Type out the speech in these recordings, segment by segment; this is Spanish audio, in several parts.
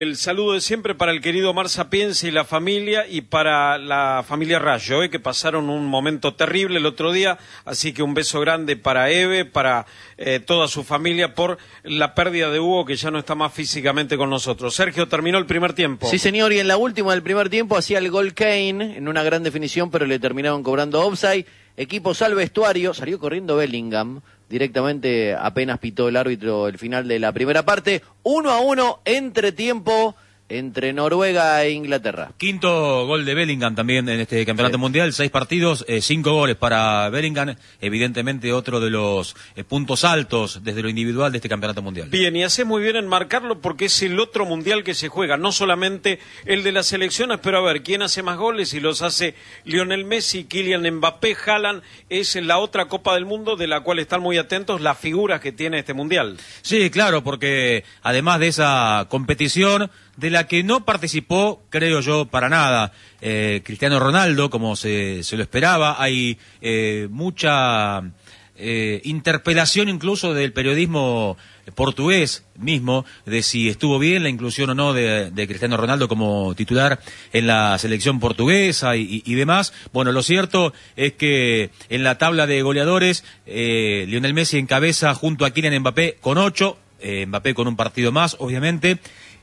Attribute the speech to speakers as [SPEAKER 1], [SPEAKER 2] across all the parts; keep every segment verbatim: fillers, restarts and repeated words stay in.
[SPEAKER 1] El saludo de siempre para el querido Omar Sapienza y la familia, y para la familia Rayo, eh, que pasaron un momento terrible el otro día, así que un beso grande para Eve, para eh, toda su familia, por la pérdida de Hugo, que ya no está más físicamente con nosotros. Sergio, terminó el primer tiempo.
[SPEAKER 2] Sí, señor, y en la última del primer tiempo hacía el gol Kane, en una gran definición, pero le terminaron cobrando offside. Equipos al vestuario, salió corriendo Bellingham, directamente apenas pitó el árbitro el final de la primera parte. Uno a uno, entretiempo entre Noruega e Inglaterra.
[SPEAKER 3] Quinto gol de Bellingham también en este campeonato sí. mundial, seis partidos, eh, cinco goles para Bellingham, evidentemente otro de los eh, puntos altos desde lo individual de este campeonato mundial.
[SPEAKER 1] Bien, y hace muy bien en marcarlo porque es el otro mundial que se juega, no solamente el de las selecciones, pero a ver, ¿quién hace más goles? Y los hace Lionel Messi, Kylian Mbappé, Haaland. Es la otra Copa del Mundo de la cual están muy atentos las figuras que tiene este mundial.
[SPEAKER 3] Sí, claro, porque además de esa competición, de la que no participó, creo yo, para nada, eh, Cristiano Ronaldo, como se, se lo esperaba. Hay eh, mucha eh, interpelación incluso del periodismo portugués mismo, de si estuvo bien la inclusión o no de, de Cristiano Ronaldo como titular en la selección portuguesa y, y, y demás. Bueno, lo cierto es que en la tabla de goleadores, eh, Lionel Messi encabeza junto a Kylian Mbappé con ocho, eh, Mbappé con un partido más, obviamente,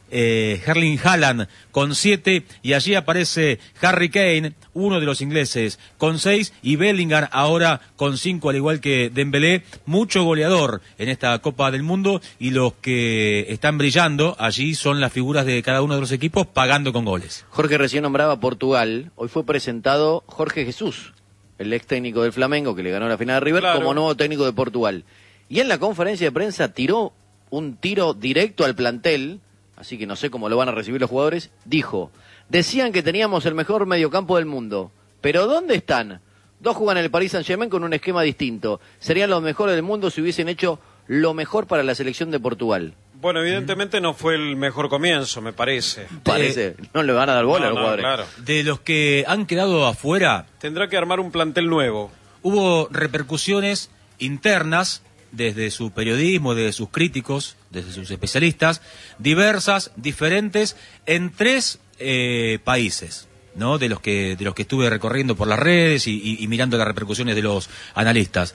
[SPEAKER 3] Eh, Erling Haaland con siete, y allí aparece Harry Kane, uno de los ingleses, con seis, y Bellingham ahora con cinco, al igual que Dembélé. Mucho goleador en esta Copa del Mundo, y los que están brillando allí son las figuras de cada uno de los equipos, pagando con goles.
[SPEAKER 2] Jorge recién nombraba a Portugal. Hoy fue presentado Jorge Jesús, el ex técnico del Flamengo, que le ganó la final de River, claro, como nuevo técnico de Portugal. Y en la conferencia de prensa tiró un tiro directo al plantel, así que no sé cómo lo van a recibir los jugadores. Dijo: decían que teníamos el mejor mediocampo del mundo, pero ¿dónde están? Dos juegan en el Paris Saint-Germain con un esquema distinto. Serían los mejores del mundo si hubiesen hecho lo mejor para la selección de Portugal.
[SPEAKER 1] Bueno, evidentemente no fue el mejor comienzo, me parece.
[SPEAKER 2] Parece, no le van a dar bola
[SPEAKER 1] no,
[SPEAKER 2] a los
[SPEAKER 1] no,
[SPEAKER 2] jugadores.
[SPEAKER 1] Claro.
[SPEAKER 3] De los que han quedado afuera,
[SPEAKER 1] tendrá que armar un plantel nuevo.
[SPEAKER 3] Hubo repercusiones internas desde su periodismo, desde sus críticos, desde sus especialistas, diversas, diferentes, en tres eh, países, ¿no? De los que de los que estuve recorriendo por las redes y, y, y mirando las repercusiones de los analistas.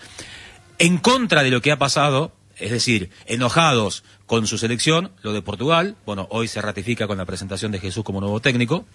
[SPEAKER 3] En contra de lo que ha pasado, es decir, enojados con su selección, lo de Portugal, bueno, hoy se ratifica con la presentación de Jesús como nuevo técnico,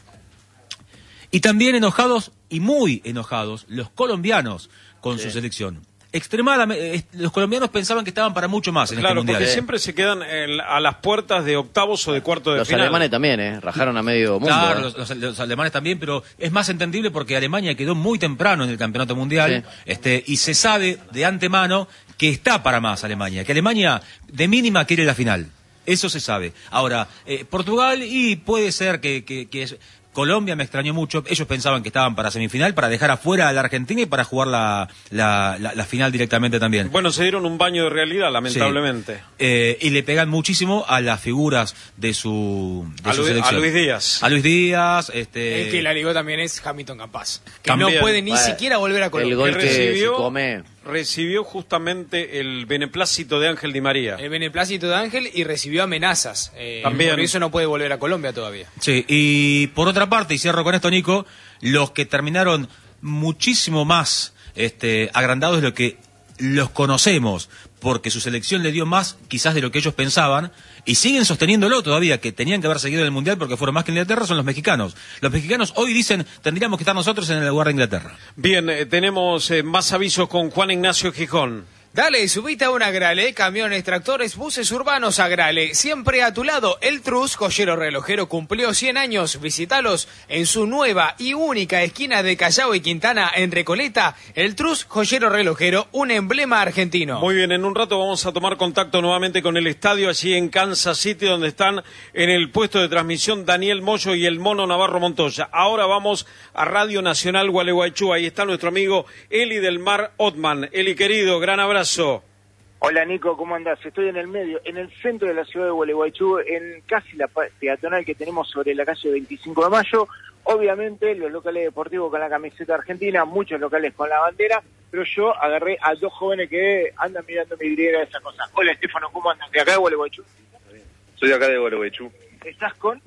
[SPEAKER 3] y también enojados, y muy enojados, los colombianos con sí. su selección. Extremadamente, los colombianos pensaban que estaban para mucho más en
[SPEAKER 1] claro,
[SPEAKER 3] este mundial.
[SPEAKER 1] Porque
[SPEAKER 3] ¿eh?
[SPEAKER 1] siempre se quedan en, a las puertas de octavos o de cuartos de
[SPEAKER 2] los
[SPEAKER 1] final.
[SPEAKER 2] Los alemanes también, ¿eh? Rajaron a medio mundo.
[SPEAKER 3] Claro,
[SPEAKER 2] ¿eh?
[SPEAKER 3] los, los, los alemanes también, pero es más entendible porque Alemania quedó muy temprano en el campeonato mundial, sí. este, y se sabe de antemano que está para más Alemania, que Alemania de mínima quiere la final. Eso se sabe. Ahora, eh, Portugal, y puede ser que, que, que es... Colombia me extrañó mucho. Ellos pensaban que estaban para semifinal, para dejar afuera a la Argentina y para jugar la, la, la, la final directamente también.
[SPEAKER 1] Bueno, se dieron un baño de realidad, lamentablemente.
[SPEAKER 3] Sí. Eh, y le pegan muchísimo a las figuras de su, de
[SPEAKER 1] a,
[SPEAKER 3] su
[SPEAKER 1] Luis,
[SPEAKER 3] selección.
[SPEAKER 1] A Luis Díaz.
[SPEAKER 3] A Luis Díaz. Este...
[SPEAKER 4] El que la ligó también es Hamilton Campas, que
[SPEAKER 1] también.
[SPEAKER 4] no puede ni
[SPEAKER 2] bueno,
[SPEAKER 4] siquiera volver a Colombia.
[SPEAKER 2] El gol
[SPEAKER 1] que
[SPEAKER 2] que
[SPEAKER 1] recibió,
[SPEAKER 2] se come...
[SPEAKER 1] recibió justamente el beneplácito de Ángel Di María.
[SPEAKER 4] El beneplácito de Ángel, y recibió amenazas. Eh,
[SPEAKER 1] también.
[SPEAKER 4] Por eso no puede volver a Colombia todavía.
[SPEAKER 3] Sí, y por otra parte, y cierro con esto, Nico, los que terminaron muchísimo más este, agrandados de lo que los conocemos, porque su selección le dio más quizás de lo que ellos pensaban, y siguen sosteniéndolo todavía, que tenían que haber seguido en el Mundial porque fueron más que Inglaterra, son los mexicanos. Los mexicanos hoy dicen, tendríamos que estar nosotros en el lugar de Inglaterra.
[SPEAKER 1] Bien, eh, tenemos eh, más avisos con Juan Ignacio Gijón.
[SPEAKER 4] Dale, subite a una Grale, camiones, tractores, buses urbanos a Grale. Siempre a tu lado, El Trus, joyero relojero, cumplió cien años. Visítalos en su nueva y única esquina de Callao y Quintana, en Recoleta. El Trus, joyero relojero, un emblema argentino.
[SPEAKER 1] Muy bien, en un rato vamos a tomar contacto nuevamente con el estadio allí en Kansas City, donde están en el puesto de transmisión Daniel Moyo y el Mono Navarro Montoya. Ahora vamos a Radio Nacional Gualeguaychú. Ahí está nuestro amigo Eli del Mar Otman. Eli, querido, gran abrazo.
[SPEAKER 5] Hola Nico, ¿cómo andás? Estoy en el medio, en el centro de la ciudad de Gualeguaychú, en casi la peatonal que tenemos sobre la calle veinticinco de mayo. Obviamente los locales deportivos con la camiseta argentina, muchos locales con la bandera, pero yo agarré a dos jóvenes que andan mirando mi vidriera de esas cosas. Hola Estefano, ¿cómo andas? ¿De acá de Gualeguaychú?
[SPEAKER 6] Soy de acá de Gualeguaychú.
[SPEAKER 5] Estás con